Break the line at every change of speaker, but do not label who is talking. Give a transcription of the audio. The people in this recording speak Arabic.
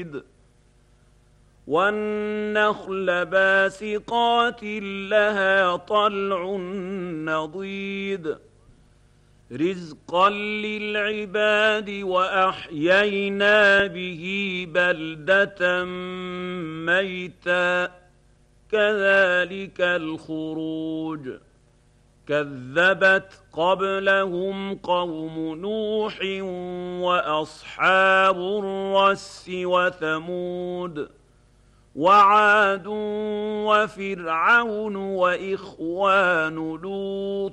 حصيد والنخل باسقات لها طلع نضيد رزقا للعباد وأحيينا به بلدة ميتا كذلك الخروج كذبت قبلهم قوم نوح وأصحاب الرس وثمود وعاد وفرعون وإخوان لوط